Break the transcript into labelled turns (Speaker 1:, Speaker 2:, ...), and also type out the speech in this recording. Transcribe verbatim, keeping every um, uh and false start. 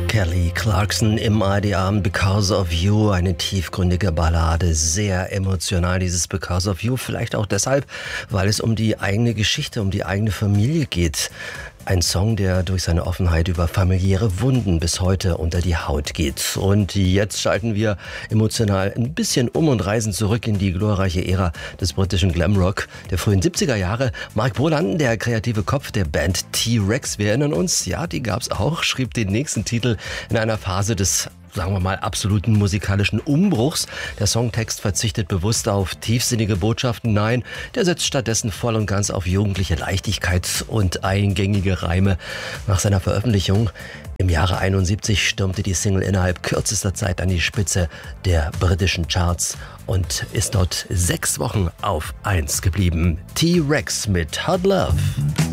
Speaker 1: Kelly Clarkson im A R D-Abend Because of You, eine tiefgründige Ballade, sehr emotional dieses Because of You, vielleicht auch deshalb, weil es um die eigene Geschichte, um die eigene Familie geht. Ein Song, der durch seine Offenheit über familiäre Wunden bis heute unter die Haut geht. Und jetzt schalten wir emotional ein bisschen um und reisen zurück in die glorreiche Ära des britischen Glamrock der frühen siebziger Jahre. Mark Bolan, der kreative Kopf der Band T-Rex, wir erinnern uns, ja, die gab's auch, schrieb den nächsten Titel in einer Phase des, sagen wir mal, absoluten musikalischen Umbruchs. Der Songtext verzichtet bewusst auf tiefsinnige Botschaften. Nein, der setzt stattdessen voll und ganz auf jugendliche Leichtigkeit und eingängige Reime. Nach seiner Veröffentlichung im Jahre einundsiebzig stürmte die Single innerhalb kürzester Zeit an die Spitze der britischen Charts und ist dort sechs Wochen auf eins geblieben. T-Rex mit Hot Love.